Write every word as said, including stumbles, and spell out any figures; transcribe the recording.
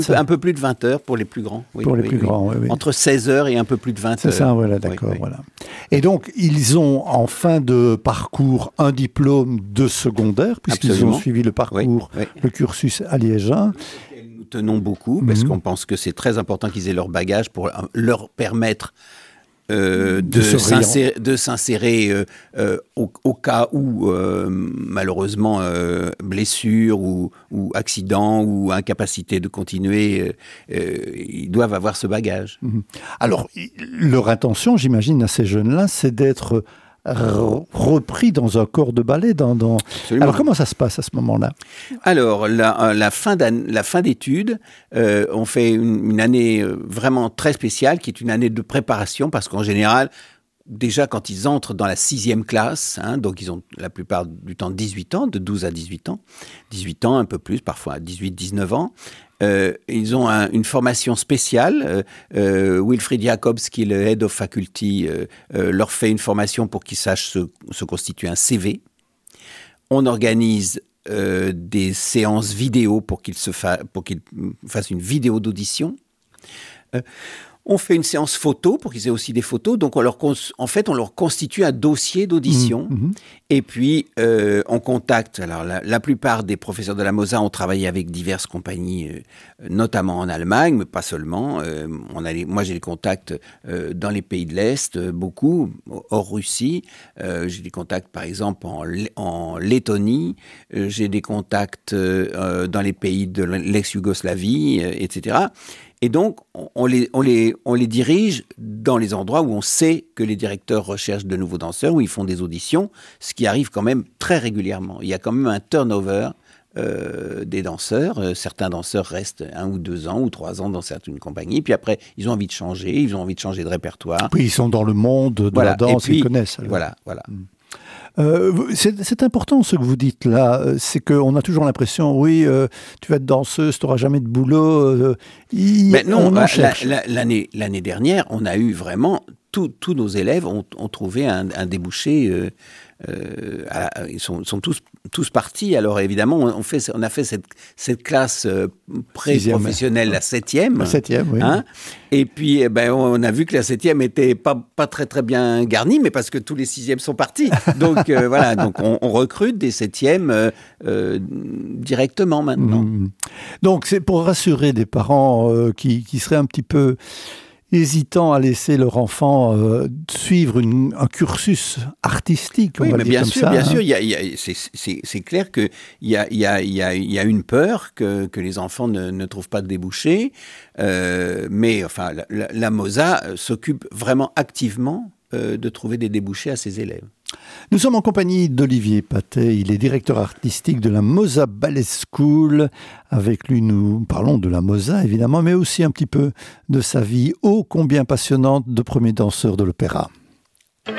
Un peu plus de vingt heures pour les plus grands. Oui, pour les oui, plus oui. grands, oui, oui. Entre seize heures et un peu plus de vingt C'est heures. C'est ça, voilà, d'accord. Oui, oui. Voilà. Et donc, ils ont en fin de parcours un diplôme de secondaire, puisqu'ils Absolument. ont suivi le parcours, Oui, oui. le cursus liégeois. Nous tenons beaucoup, parce mmh. qu'on pense que c'est très important qu'ils aient leur bagage pour leur permettre Euh, de, de, s'insérer, de s'insérer euh, euh, au, au cas où, euh, malheureusement, euh, blessure ou, ou accident ou incapacité de continuer, euh, euh, ils doivent avoir ce bagage. Mmh. Alors, leur intention, j'imagine, à ces jeunes-là, c'est d'être repris dans un corps de ballet. Dans, dans... Alors, comment ça se passe à ce moment-là? Alors, la, la, fin, la fin d'études, euh, on fait une, une année vraiment très spéciale, qui est une année de préparation, parce qu'en général, déjà quand ils entrent dans la sixième classe, hein, donc ils ont la plupart du temps dix-huit ans, de douze à dix-huit ans, dix-huit ans, un peu plus, parfois dix-huit, dix-neuf ans, Euh, ils ont un, une formation spéciale. Euh, euh, Wilfried Jacobs, qui est le Head of Faculty, euh, euh, leur fait une formation pour qu'ils sachent se, se constituer un C V. On organise euh, des séances vidéo pour qu'ils, se fa- pour qu'ils fassent une vidéo d'audition. Euh, On fait une séance photo pour qu'ils aient aussi des photos. Donc, on leur cons- en fait, on leur constitue un dossier d'audition. Mmh. Et puis, euh, on contacte... Alors, la, la plupart des professeurs de la Mosa ont travaillé avec diverses compagnies, euh, notamment en Allemagne, mais pas seulement. Euh, on a les, moi, j'ai des contacts euh, dans les pays de l'Est, euh, beaucoup, hors Russie. Euh, j'ai des contacts, par exemple, en, en Lettonie. Euh, j'ai des contacts euh, dans les pays de l'ex-Yougoslavie, euh, et cetera. Et donc, on les, on, les, on les dirige dans les endroits où on sait que les directeurs recherchent de nouveaux danseurs, où ils font des auditions, ce qui arrive quand même très régulièrement. Il y a quand même un turnover euh, des danseurs. Euh, certains danseurs restent un ou deux ans ou trois ans dans certaines compagnies, puis après, ils ont envie de changer, ils ont envie de changer de répertoire. Puis ils sont dans le monde de voilà. la danse, puis, ils connaissent. Alors. Voilà, voilà. Mmh. Euh, c'est, c'est important ce que vous dites là, c'est qu'on a toujours l'impression, oui, euh, tu vas être danseuse, tu n'auras jamais de boulot. Euh, il, Mais non, on en la, cherche. La, l'année, l'année dernière, on a eu vraiment, tous nos élèves ont, ont trouvé un, un débouché. Euh, euh, à, ils sont, sont tous, tous partis. Alors évidemment, on, fait, on a fait cette, cette classe euh, pré-professionnelle, la septième. La septième, oui. Hein, et puis, eh ben, on a vu que la septième n'était pas, pas très, très bien garnie, mais parce que tous les sixièmes sont partis. Donc, euh, voilà, donc on, on recrute des septièmes euh, euh, directement maintenant. Mmh. Donc, c'est pour rassurer des parents euh, qui, qui seraient un petit peu hésitants à laisser leur enfant euh, suivre une, un cursus artistique, on oui, va mais dire bien comme sûr, ça. bien hein. sûr, il y a, il y a, c'est, c'est, c'est clair qu'il y a, il y, a, il y, a, il y a une peur que, que les enfants ne, ne trouvent pas de débouchés, euh, mais enfin, la, la, la Mosa s'occupe vraiment activement euh, de trouver des débouchés à ses élèves. Nous sommes en compagnie d'Olivier Patet, il est directeur artistique de la Mosa Ballet School. Avec lui, nous parlons de la Mosa, évidemment, mais aussi un petit peu de sa vie ô combien passionnante de premier danseur de l'opéra.